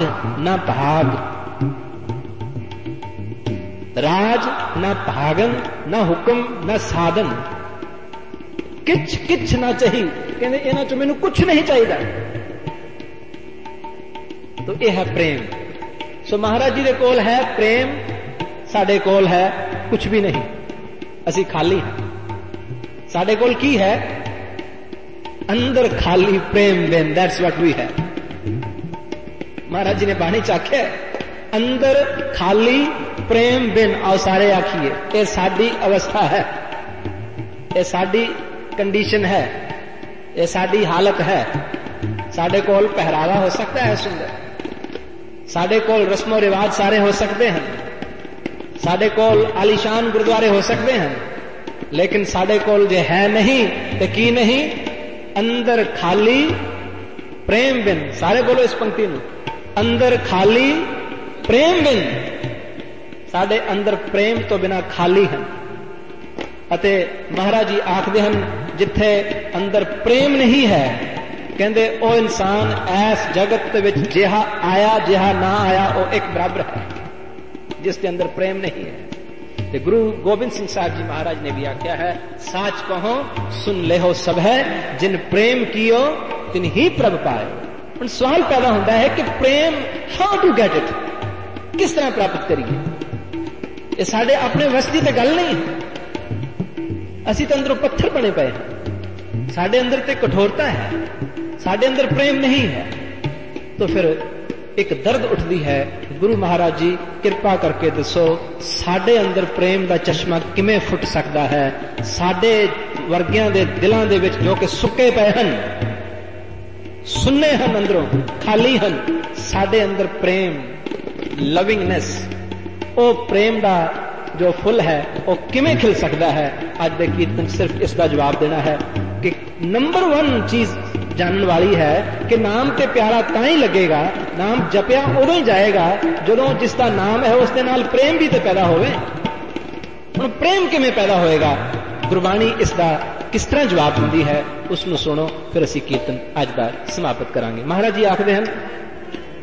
ना भाग, राज ना भागन, ना हुक्म ना साधन, किछ किछ ना चाहिए, कहते इन्हां चों मैनूं कुछ नहीं चाहिए। तो यह है प्रेम। सो महाराज जी दे कोल है प्रेम, साडे कोल है कुछ भी नहीं, असी खाली हैं। साडे कोल की है? अंदर खाली प्रेम बिन, दैट्स व्हाट वी है। महाराज जी ने बाणी चाख्या अंदर खाली प्रेम बिन। आओ सारे आखिए, ये साडी अवस्था है, ये साडी कंडीशन है, ये साडी हालत है। साडे कोल पहरावा हो सकता है सुंदर, साडे कोल रस्मो रिवाज सारे हो सकते हैं, साडे कोल आलीशान गुरुद्वारे हो सकते हैं, लेकिन साडे कोल जे है नहीं ते की नहीं, अंदर खाली प्रेम बिन। सारे बोलो इस पंक्ति में, अंदर खाली प्रेम बिन। साडे अंदर प्रेम तो बिना खाली हैं। अते महाराज जी आखदे हन जिथे अंदर प्रेम नहीं है, कहंदे ओ इंसान ऐस जगत विच जिहा आया जिहा ना आया वो एक बराबर है, जिसके अंदर प्रेम नहीं है। ते गुरु गोबिंद सिंह साहब जी महाराज ने भी आख्या है, साच कहो सुन ले हो सब है, जिन प्रेम कियो तिन ही प्रभ पाए। हुण सवाल पैदा होता है कि प्रेम, हाउ टू गेट इट, किस तरह प्राप्त करिए? ये साडे अपने वस की तो गल नहीं है। असी तो अंदरों पत्थर बने पे हैं, साडे अंदर ते कठोरता है, साडे अंदर प्रेम नहीं है। तो फिर एक दर्द उठती है, गुरु महाराज जी कृपा करके दसो साडे अंदर प्रेम का चश्मा किमें फुट सकता है? साडे वर्गियां दे दिलां दे विच जो कि सुके पे हन, सुन्ने हन, अंदरों खाली हन, साडे अंदर प्रेम, लविंगनेस, ओ प्रेम का जो फुल है वो किमें खिल सकता है? आज दे कीर्तन सिर्फ इसका जवाब देना है कि नंबर 1 चीज जानने वाली है कि नाम ते प्यारा तां लगेगा, नाम जपिया उदों ही जाएगा जो जिसका नाम है उसके नाल प्रेम भी तो पैदा होवे। हुण प्रेम किमें पैदा होएगा? गुरबाणी इसका किस तरह जवाब दिंदी है उसनूं सुनो, फिर असीं कीर्तन अज दा समाप्त करांगे। महाराज जी आखदे हन,